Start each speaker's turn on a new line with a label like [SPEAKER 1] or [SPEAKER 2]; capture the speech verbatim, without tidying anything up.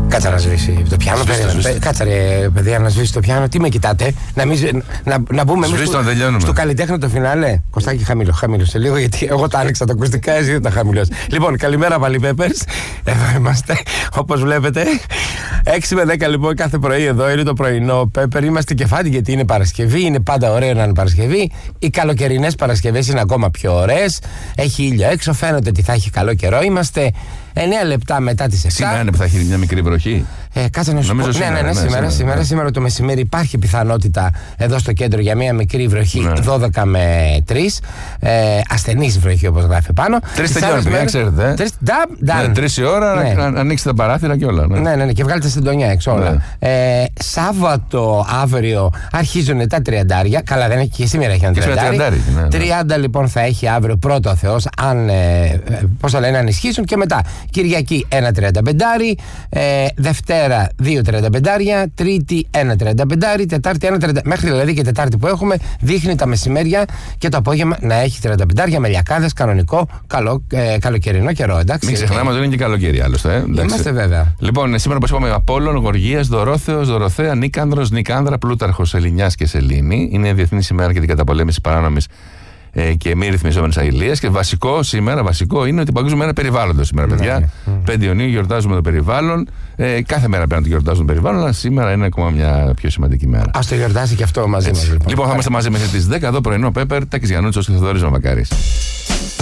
[SPEAKER 1] Κάτσε να σβήσει το πιάνο. Κάτσε ρε παιδιά να σβήσει το πιάνο. Τι με κοιτάτε, να, μην, να, να μπούμε εμείς στο, στο καλλιτέχνη το φινάλε. Κωστάκι, χαμηλό, χαμήλωσε λίγο γιατί εγώ τα άνοιξα τα ακουστικά, εσύ δεν τα χαμηλώσει. Λοιπόν, καλημέρα πάλι Peppers. Εδώ είμαστε, όπως βλέπετε. έξι με δέκα λοιπόν κάθε πρωί εδώ είναι το πρωινό Pepper. Είμαστε κεφάτι γιατί είναι Παρασκευή. Είναι πάντα ωραίο να είναι Παρασκευή. Οι καλοκαιρινές Παρασκευές είναι ακόμα πιο ωραίες. Έχει ήλιο έξω, φαίνεται ότι θα έχει καλό καιρό. Είμαστε εννέα λεπτά μετά τις εφτά.
[SPEAKER 2] Σήμερα είναι που θα έχει μια μικρή βροχή.
[SPEAKER 1] Ε, κάτσε να σου πω.
[SPEAKER 2] Σήμερα,
[SPEAKER 1] ναι, ναι, ναι, σήμερα, σήμερα, σήμερα, ναι. σήμερα το μεσημέρι υπάρχει πιθανότητα εδώ στο κέντρο για μια μικρή βροχή, ναι. δώδεκα με τρεις. Ε, ασθενής βροχή όπως γράφει πάνω.
[SPEAKER 2] Τρεις τελειώνει, παιδιά, ξέρετε.
[SPEAKER 1] Τρεις, da, da.
[SPEAKER 2] Ναι, τρεις η ώρα ναι. να, να ανοίξετε τα παράθυρα και όλα. Ναι,
[SPEAKER 1] ναι, ναι, ναι και βγάλετε συντονιά έξω όλα. Ναι. Ε, Σάββατο αύριο αρχίζουν τα τριαντάρια. Καλά, δεν έχει και σήμερα έχει ένα τριαντάρι. Ναι, ναι. τριάντα λοιπόν θα έχει αύριο πρώτο ο Θεός, αν ε, πώς θα λένε, αν ισχύσουν και μετά. Κυριακή ένα τριανταπεντάρι, ε, Δευτέρα δύο τριανταπεντάρια, Τρίτη ένα τριανταπεντάρι, Τετάρτη ένα τριανταπεντάρι. Μέχρι δηλαδή και Τετάρτη που έχουμε δείχνει τα μεσημέρια και το απόγευμα να έχει τριανταπεντάρια με λιακάδες, κανονικό καλό, ε, καλοκαιρινό καιρό. Εντάξει.
[SPEAKER 2] Μην ξεχνάμε ότι είναι και καλοκαίρι άλλωστε. Ε,
[SPEAKER 1] Είμαστε βέβαια.
[SPEAKER 2] Λοιπόν, σήμερα όπως είπαμε, Απόλλων, Γοργίας, Δωρόθεος, Δωροθέα, Νίκανδρος, Νικάνδρα, Πλούταρχος, Ελληνιάς και Σελήνη. Είναι Διεθνή ημέρα για την καταπολέμηση παράνομης και μη ρυθμιζόμενης αηλείας. Και βασικό σήμερα, βασικό είναι ότι Παγκόσμια Μέρα Περιβάλλοντος σήμερα, παιδιά. Mm. πέντε Ιουνίου γιορτάζουμε το περιβάλλον. Ε, κάθε μέρα πρέπει να το γιορτάζουμε το περιβάλλον, αλλά σήμερα είναι ακόμα μια πιο σημαντική μέρα.
[SPEAKER 1] Ας το γιορτάσει και αυτό μαζί μας. Λοιπόν,
[SPEAKER 2] λοιπόν θα είμαστε μαζί μέχρι τις δέκα εδώ πρωινό Pepper, Τάκης Γιαννούτσος και Θοδωρής Μαμακάρης.